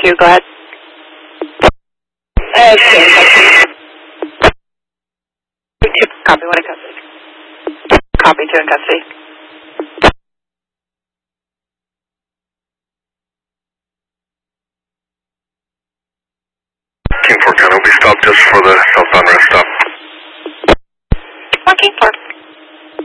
you. Go ahead. Copy, 1 in custody. Copy, 2 in custody. King 4 County will be stopped just for the southbound rest stop.